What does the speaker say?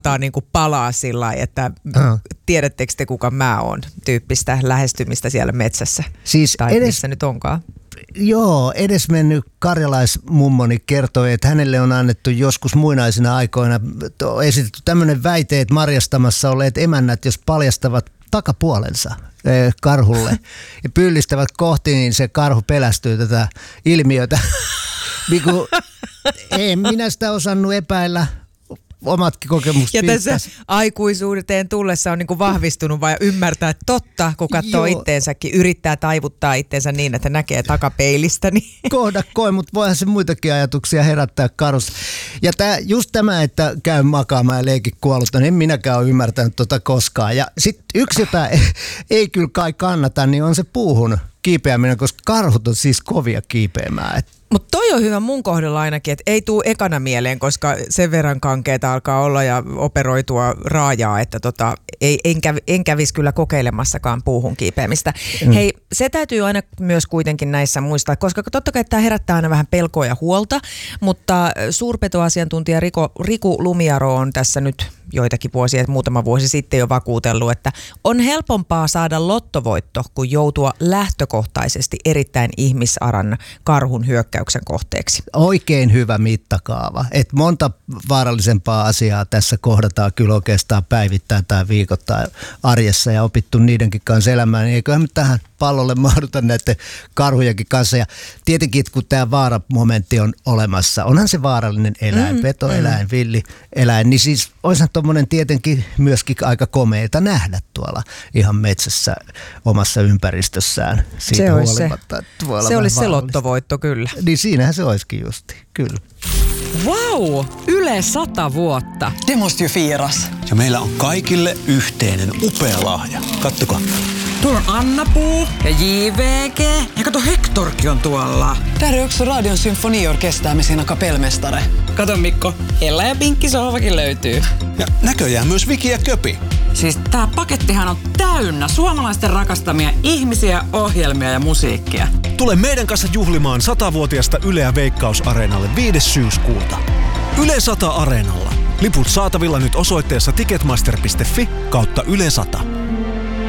niin kuin palaa sillä lailla, että tiedättekö te kuka mä oon tyyppistä lähestymistä siellä metsässä. Siis tai missä nyt onkaan. Joo, edesmennyt karjalaismummoni kertoi, että hänelle on annettu joskus muinaisina aikoina esitetty tämmöinen väite, että marjastamassa olleet emännät, jos paljastavat takapuolensa karhulle ja pyllistävät kohti, niin se karhu pelästyy tätä ilmiötä. En minä sitä osannut epäillä. Omatkin kokemukset. Ja tässä aikuisuuteen tullessa on niin kuin vahvistunut vai ymmärtää, että totta, kun katsoo itteensäkin, yrittää taivuttaa itteensä niin, että näkee takapeilistä. Niin. Kohdakkoin, mutta voihan se muitakin ajatuksia herättää karussa. Ja just tämä, että käy makaamaan ja leikin kuollutta, niin en minäkään ole ymmärtänyt tota koskaan. Ja sitten yksi, jota ei kyllä kai kannata, niin on se puuhun kiipeäminen, koska karhut on siis kovia kiipeämään. Mutta toi on hyvä mun kohdalla ainakin, että ei tule ekana mieleen, koska sen verran kankeeta alkaa olla ja operoitua raajaa, että en kävisi kyllä kokeilemassakaan puuhun kiipeämistä. Hei, se täytyy aina myös kuitenkin näissä muistaa, koska totta kai tämä herättää aina vähän pelkoa ja huolta, mutta suurpetoasiantuntija Riku Lumiaro on tässä nyt joitakin vuosia, muutama vuosi sitten jo vakuutellut, että on helpompaa saada lottovoitto kuin joutua lähtökohtaisesti erittäin ihmisaran karhun hyökkäyksen kohteeksi. Oikein hyvä mittakaava. Et monta vaarallisempaa asiaa tässä kohdataan kyllä oikeastaan päivittäin tai viikoittain arjessa ja opittu niidenkin kanssa elämään. Niin eiköhän me tähän pallolle mahduta näiden karhujenkin kanssa. Ja tietenkin, kun tämä vaaramomentti on olemassa, onhan se vaarallinen eläin, petoeläin, villieläin, niin siis olisihan tuommoinen tietenkin myöskin aika komeita nähdä tuolla ihan metsässä omassa ympäristössään. Siitä se olisi se olisi se lottovoitto kyllä. Niin siinähän se olisikin justi, kyllä. Vau! Yle 100 vuotta. Det måste ju firas. Ja meillä on kaikille yhteinen upea lahja. Kattokaa. Tuolla on Anna-Puu ja JVG. Ja kato, Hektorkin on tuolla. Täällä on yksi Radion symfoniorkestää med sina kapellmästare. Kato Mikko, Ella ja Pinkki sohvakin löytyy. Ja näköjään myös Viki ja Köpi. Siis tää pakettihan on täynnä suomalaisten rakastamia ihmisiä, ohjelmia ja musiikkia. Tule meidän kanssa juhlimaan 100-vuotiaasta Yleä Veikkaus-areenalle 5. syyskuuta. Yle 100 Areenalla. Liput saatavilla nyt osoitteessa ticketmaster.fi/Yle 100.